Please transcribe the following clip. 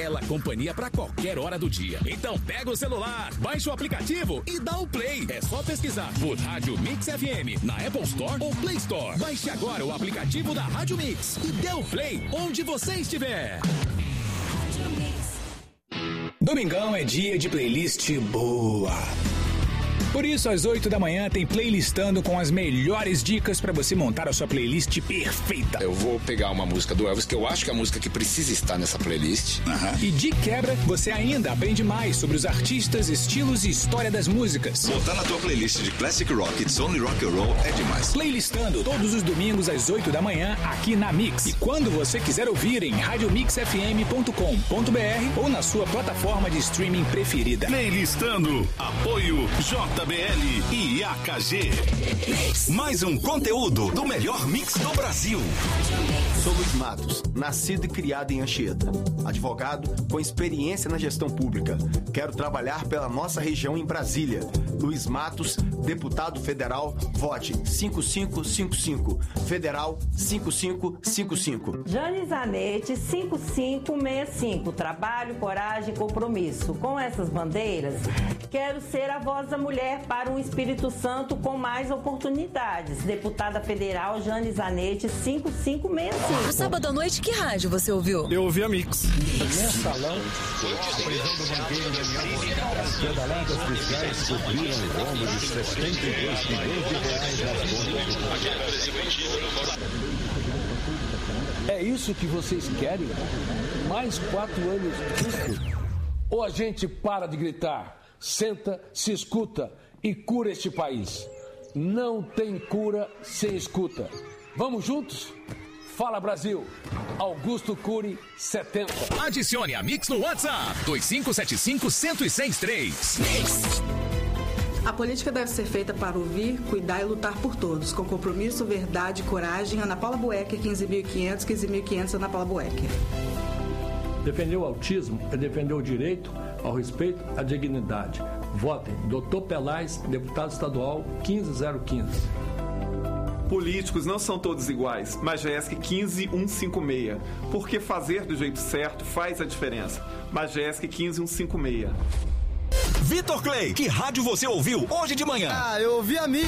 bela companhia pra qualquer hora do dia. Então pega o celular, baixa o aplicativo e dá o play. É só pesquisar por Rádio Mix FM na Apple Store ou Play Store. Baixe agora o aplicativo da Rádio Mix e dê o play onde você estiver. Domingão é dia de playlist boa. Por isso, às 8 da manhã tem Playlistando com as melhores dicas para você montar a sua playlist perfeita. Eu vou pegar uma música do Elvis, que eu acho que é a música que precisa estar nessa playlist. E de quebra, você ainda aprende mais sobre os artistas, estilos e história das músicas. Botar na tua playlist de Classic Rock, It's Only Rock and Roll é demais. Playlistando todos os domingos às 8 da manhã aqui na Mix. E quando você quiser ouvir em radiomixfm.com.br ou na sua plataforma de streaming preferida. Playlistando, apoio JBL e AKG. Mais um conteúdo do melhor mix do Brasil. Sou Luiz Matos, nascido e criado em Anchieta. Advogado com experiência na gestão pública. Quero trabalhar pela nossa região em Brasília. Luiz Matos, deputado federal, vote 5555. Federal 5555. Jane Zanetti 5565. Trabalho, coragem, compromisso. Com essas bandeiras, quero ser a voz da mulher para um Espírito Santo com mais oportunidades. Deputada federal Jane Zanetti 5565. No sábado à noite, que rádio você ouviu? Eu ouvi a Mix. Mensalão, a prisão do banqueiro Daniel Monteiro. As pedaladas fiscais cobriram o rombo de 72 milhões de reais nas contas. É isso que vocês querem? Mais 4 anos disso? Ou a gente para de gritar, senta, se escuta e cura este país? Não tem cura sem escuta. Vamos juntos? Fala Brasil, Augusto Cury 70. Adicione a Mix no WhatsApp 2575-1063. A política deve ser feita para ouvir, cuidar e lutar por todos, com compromisso, verdade e coragem. Ana Paula Buecker, 15.500, 15.500, Ana Paula Buecker. Defender o autismo é defender o direito ao respeito à dignidade. Votem, Dr. Pelais, deputado estadual 15015. Políticos não são todos iguais. Majestic 15156. Porque fazer do jeito certo faz a diferença. Majestic 15156. Vitor Clay, que rádio você ouviu hoje de manhã? Eu ouvi a Mix.